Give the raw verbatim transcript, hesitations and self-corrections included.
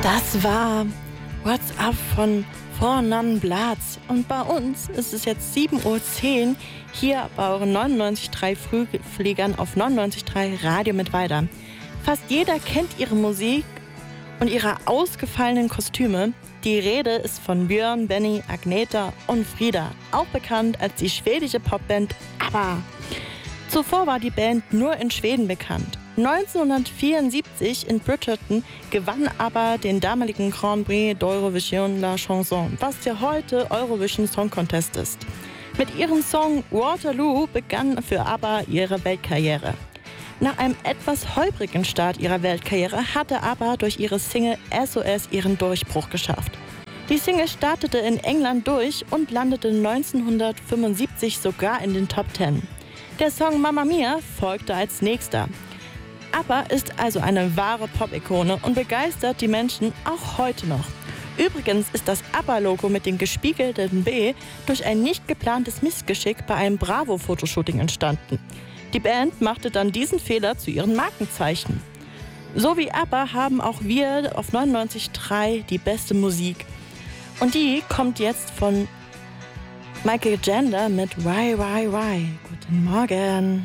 Das war What's Up von Four Non Bloods. Und bei uns ist es jetzt sieben Uhr zehn hier bei euren neunundneunzig Komma drei Frühfliegern auf neunundneunzig Komma drei Radio mit weiter. Fast jeder kennt ihre Musik und ihre ausgefallenen Kostüme. Die Rede ist von Björn, Benny, Agneta und Frida, auch bekannt als die schwedische Popband ABBA. Zuvor war die Band nur in Schweden bekannt. neunzehnhundertvierundsiebzig in Bridgerton gewann ABBA den damaligen Grand Prix d'Eurovision La Chanson, was ja heute Eurovision Song Contest ist. Mit ihrem Song Waterloo begann für ABBA ihre Weltkarriere. Nach einem etwas holprigen Start ihrer Weltkarriere hatte ABBA durch ihre Single S O S ihren Durchbruch geschafft. Die Single startete in England durch und landete neunzehnhundertfünfundsiebzig sogar in den Top Ten. Der Song Mamma Mia folgte als nächster. ABBA ist also eine wahre Pop-Ikone und begeistert die Menschen auch heute noch. Übrigens ist das ABBA-Logo mit dem gespiegelten B durch ein nicht geplantes Missgeschick bei einem Bravo-Fotoshooting entstanden. Die Band machte dann diesen Fehler zu ihren Markenzeichen. So wie ABBA haben auch wir auf neunundneunzig Komma drei die beste Musik. Und die kommt jetzt von Michael Gender mit Why, Why, Why. Guten Morgen.